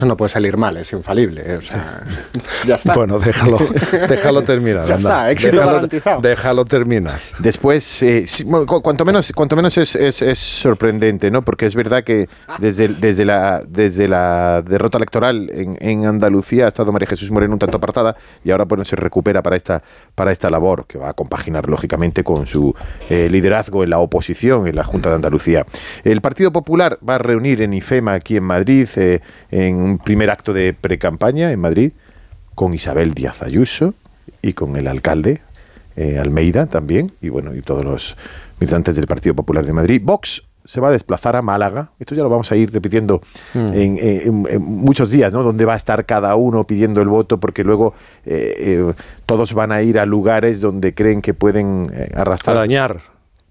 no puede salir mal, es infalible. O sea, ya está. Bueno, déjalo terminar. Ya está, éxito garantizado. Déjalo terminar. Después, cuanto menos es sorprendente, ¿no? Porque es verdad que desde la derrota electoral en Andalucía ha estado María Jesús Moreno un tanto apartada y ahora pues se recupera para esta labor que va a compaginar lógicamente con su liderazgo en la oposición en la Junta de Andalucía. El Partido Popular va a reunir en IFEMA aquí en Madrid en un primer acto de precampaña en Madrid con Isabel Díaz Ayuso y con el alcalde Almeida también y todos los militantes del Partido Popular de Madrid. Vox se va a desplazar a Málaga. Esto ya lo vamos a ir repitiendo en muchos días, ¿no? Donde va a estar cada uno pidiendo el voto, porque luego todos van a ir a lugares donde creen que pueden arañar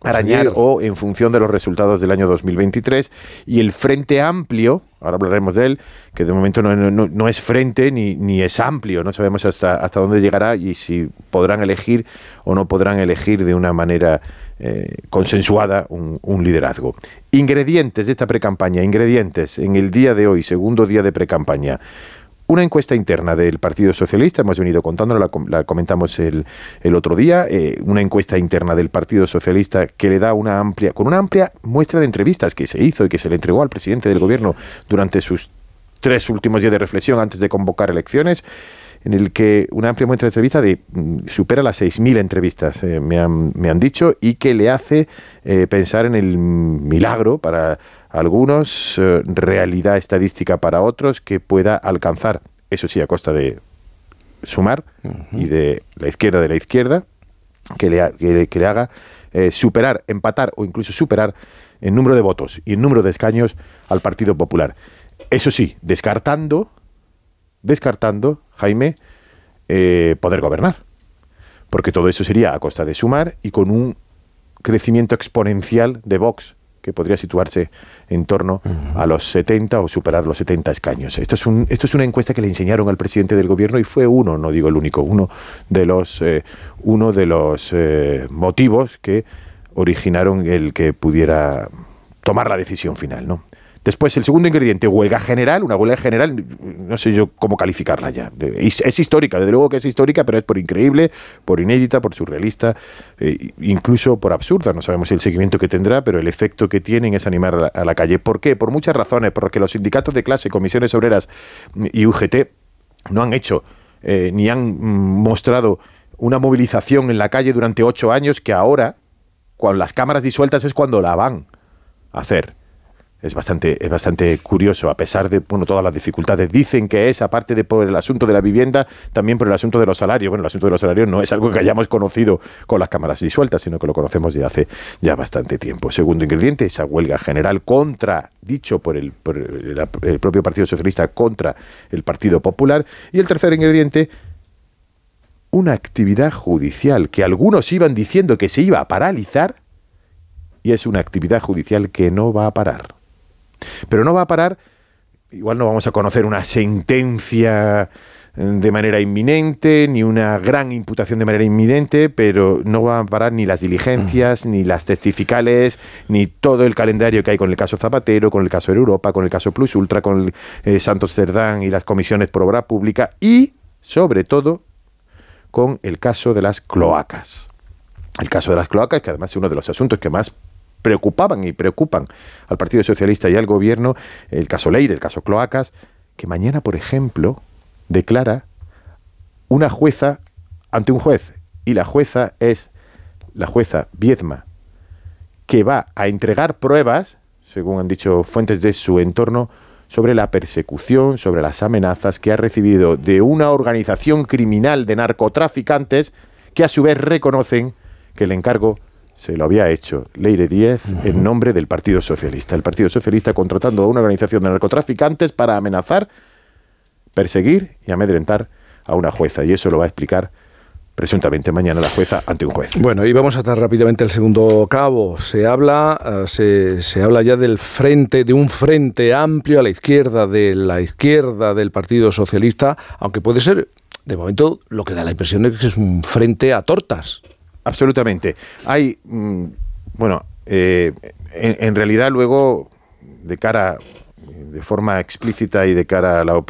o en función de los resultados del año 2023. Y el Frente Amplio, ahora hablaremos de él, que de momento no es frente ni es amplio, no sabemos hasta dónde llegará y si podrán elegir o no podrán elegir de una manera consensuada un liderazgo. Ingredientes de esta precampaña, ingredientes en el día de hoy, segundo día de precampaña. Una encuesta interna del Partido Socialista, hemos venido contándola, la comentamos el otro día, una encuesta interna del Partido Socialista que le da una amplia muestra de entrevistas que se hizo y que se le entregó al presidente del Gobierno durante sus 3 últimos días de reflexión antes de convocar elecciones, en el que una amplia muestra de entrevistas supera las 6.000 entrevistas, me han dicho, y que le hace pensar en el milagro para algunos, realidad estadística para otros, que pueda alcanzar, eso sí, a costa de Sumar y de la izquierda, que le haga superar, empatar o incluso superar en número de votos y en número de escaños al Partido Popular. Eso sí, descartando, Jaime, poder gobernar. Porque todo eso sería a costa de Sumar y con un crecimiento exponencial de Vox, que podría situarse en torno a los 70 o superar los 70 escaños. Esto es una encuesta que le enseñaron al presidente del Gobierno y fue no digo el único, uno de los motivos que originaron el que pudiera tomar la decisión final, ¿no? Después, el segundo ingrediente, una huelga general, no sé yo cómo calificarla ya. Es histórica, desde luego que es histórica, pero es por increíble, por inédita, por surrealista, incluso por absurda. No sabemos el seguimiento que tendrá, pero el efecto que tienen es animar a la calle. ¿Por qué? Por muchas razones. Porque los sindicatos de clase, comisiones obreras y UGT no han hecho ni han mostrado una movilización en la calle durante 8 años que ahora, con las cámaras disueltas, es cuando la van a hacer. Es bastante curioso, a pesar de todas las dificultades. Dicen que es, aparte de por el asunto de la vivienda, también por el asunto de los salarios. Bueno, el asunto de los salarios no es algo que hayamos conocido con las cámaras disueltas, sino que lo conocemos desde hace ya bastante tiempo. Segundo ingrediente, esa huelga general dicho por el propio Partido Socialista, contra el Partido Popular. Y el tercer ingrediente, una actividad judicial que algunos iban diciendo que se iba a paralizar, y es una actividad judicial que no va a parar. Pero no va a parar, igual no vamos a conocer una sentencia de manera inminente, ni una gran imputación de manera inminente, pero no van a parar ni las diligencias, ni las testificales, ni todo el calendario que hay con el caso Zapatero, con el caso Europa, con el caso Plus Ultra, con el Santos Cerdán y las comisiones por obra pública, y, sobre todo, con el caso de las cloacas. El caso de las cloacas, que además es uno de los asuntos que más preocupaban y preocupan al Partido Socialista y al Gobierno, el caso Leire, el caso Cloacas, que mañana, por ejemplo, declara una jueza ante un juez, y la jueza es la jueza Viedma, que va a entregar pruebas, según han dicho fuentes de su entorno, sobre la persecución, sobre las amenazas que ha recibido de una organización criminal de narcotraficantes que a su vez reconocen que el encargo se lo había hecho Leire Díez en nombre del Partido Socialista. El Partido Socialista contratando a una organización de narcotraficantes para amenazar, perseguir y amedrentar a una jueza. Y eso lo va a explicar presuntamente mañana la jueza ante un juez. Bueno, y vamos a atar rápidamente el segundo cabo. Se habla ya de un frente amplio a la izquierda del Partido Socialista, aunque puede ser, de momento, lo que da la impresión de que es un frente a tortas. Absolutamente. Hay, en realidad luego, de cara de forma explícita y de cara a la opinión